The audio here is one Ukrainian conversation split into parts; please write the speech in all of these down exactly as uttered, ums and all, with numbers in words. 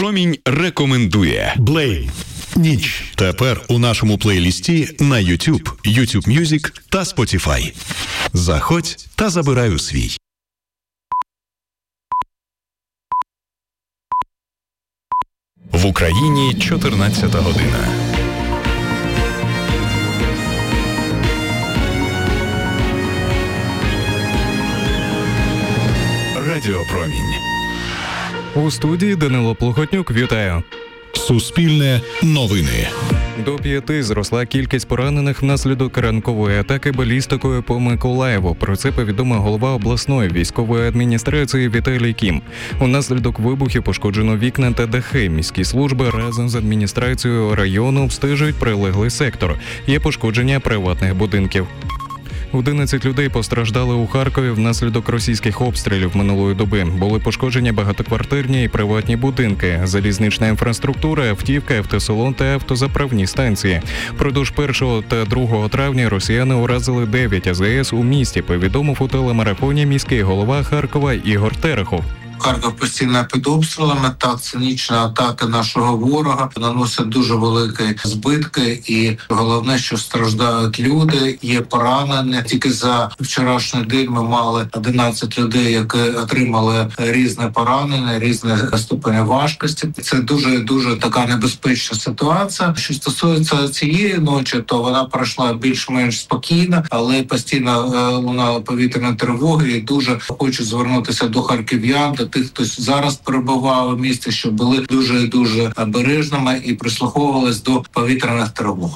Промінь рекомендує. Блейд. Ніч. Тепер у нашому плейлісті на YouTube, YouTube Music та Spotify. Заходь та забирай у свій. В Україні чотирнадцята година. Радіо Промінь. У студії Данило Плохотнюк. Вітаю. Суспільне новини. До п'яти зросла кількість поранених внаслідок ранкової атаки балістикою по Миколаєву. Про це повідомив голова обласної військової адміністрації Віталій Кім. Унаслідок вибухів пошкоджено вікна та дахи. Міські служби разом з адміністрацією району обстежують прилеглий сектор. Є пошкодження приватних будинків. одинадцять людей постраждали у Харкові внаслідок російських обстрілів минулої доби. Були пошкоджені багатоквартирні і приватні будинки, залізнична інфраструктура, автівка, автосалон та автозаправні станції. Продовж першого та другого травня росіяни уразили дев'ять АЗС у місті, повідомив у телемарафоні міський голова Харкова Ігор Терехов. Харків постійно під обстрілами, так, цинічна атака нашого ворога наносить дуже великі збитки, і головне, що страждають люди, є поранені. Тільки за вчорашній день ми мали одинадцять людей, які отримали різне поранення, різні ступені важкості. Це дуже-дуже така небезпечна ситуація. Що стосується цієї ночі, то вона пройшла більш-менш спокійно, але постійно лунали повітряні тривоги, і дуже хочу звернутися до харків'ян, до тих, хто зараз перебував у місті, щоб були дуже-дуже обережними і прислуховувались до повітряних тривог.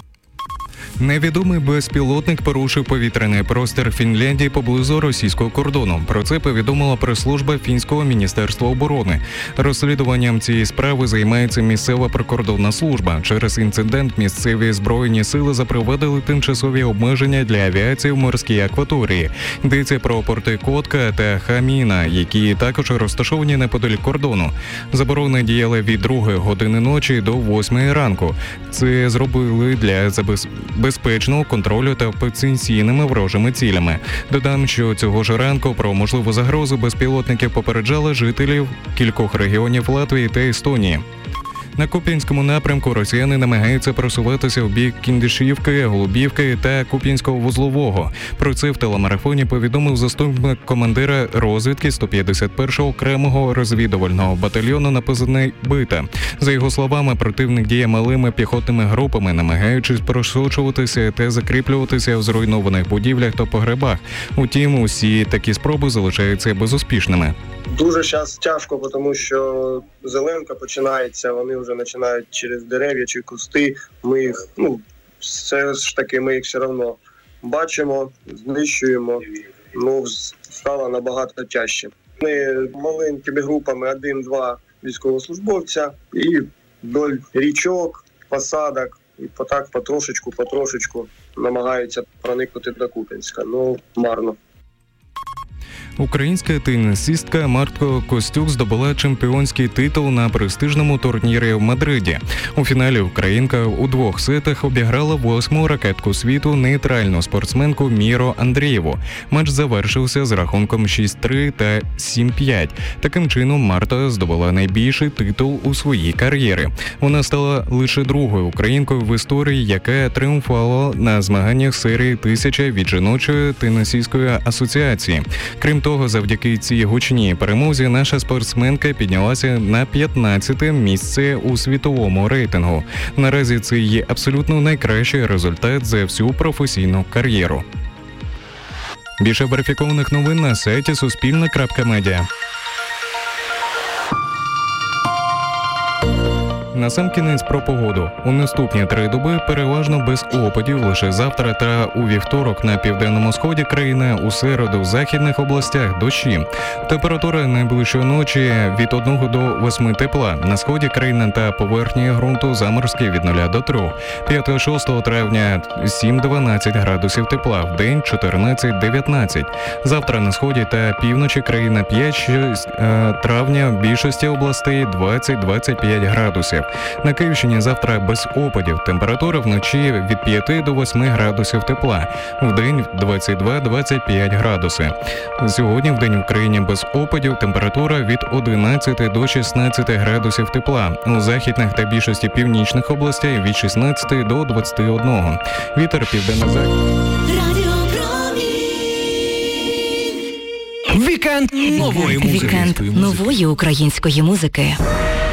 Невідомий безпілотник порушив повітряний простір Фінляндії поблизу російського кордону. Про це повідомила прес-служба Фінського міністерства оборони. Розслідуванням цієї справи займається місцева прикордонна служба. Через інцидент місцеві збройні сили запровадили тимчасові обмеження для авіації в морській акваторії. Йдеться про порти Котка та Хаміна, які також розташовані неподалік кордону. Заборони діяли від другої години ночі до восьмої ранку. Це зробили для забезпечення безпечного контролю та потенційними ворожими цілями. Додам, що цього ж ранку про можливу загрозу безпілотників попереджали жителів кількох регіонів Латвії та Естонії. На Куп'янському напрямку росіяни намагаються просуватися в бік Кіндишівки, Голубівки та Куп'янського вузлового. Про це в телемарафоні повідомив заступник командира розвідки сто п'ятдесят першого окремого розвідувального батальйону на позивний «Бита». За його словами, противник діє малими піхотними групами, намагаючись просочуватися та закріплюватися в зруйнованих будівлях та погребах. Утім, усі такі спроби залишаються безуспішними. Дуже зараз тяжко, тому що зеленка починається, вони вже починають через дерев'я чи кусти. Ми їх, ну, все ж таки, ми їх все одно бачимо, знищуємо. Ну, стало набагато тяжче. Ми маленькими групами, один-два військовослужбовця, і вдоль річок, посадок, і потак потрошечку, потрошечку намагаються проникнути до Куп'янська. Ну, марно. Українська тенісистка Марта Костюк здобула чемпіонський титул на престижному турнірі в Мадриді. У фіналі українка у двох сетах обіграла восьму ракетку світу нейтральну спортсменку Міру Андрієву. Матч завершився з рахунком шість три та сім п'ять. Таким чином Марта здобула найбільший титул у своїй кар'єрі. Вона стала лише другою українкою в історії, яка тріумфувала на змаганнях серії «Тисяча» від жіночої тенісистської асоціації. Крім того, завдяки цій гучній перемозі наша спортсменка піднялася на п'ятнадцяте місце у світовому рейтингу. Наразі це її абсолютно найкращий результат за всю професійну кар'єру. Більше верифікованих новин на сайті суспільне крапка медіа. Насамкінець про погоду. У наступні три доби переважно без опадів, лише завтра та у вівторок на південному сході країни, у середу в західних областях дощі. Температура найближчої ночі від одного до восьми тепла. На сході країни та поверхні ґрунту заморозки від нуля до трьох. п'ятого-шостого травня сім-дванадцять градусів тепла, в день чотирнадцять-дев'ятнадцять. Завтра на сході та півночі країни п'ять-шість травня в більшості областей двадцять-двадцять п'ять градусів. На Київщині завтра без опадів. Температура вночі від п'яти до восьми градусів тепла. Вдень двадцять два - двадцять п'ять градуси. Сьогодні в день в країні без опадів. Температура від одинадцяти до шістнадцяти градусів тепла. У західних та більшості північних областей від шістнадцяти до двадцяти одного. Вітер південно-західний. Вікенд нової музики. Вікенд нової української музики.